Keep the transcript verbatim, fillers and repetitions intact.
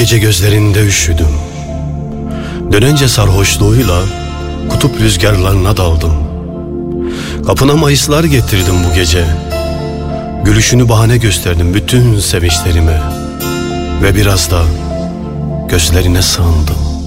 gece gözlerinde üşüdüm. Dönence sarhoşluğuyla kutup rüzgarlarına daldım. Kapına mayıslar getirdim bu gece. Gülüşünü bahane gösterdim bütün sevinçlerime. Ve biraz da gözlerine sığındım.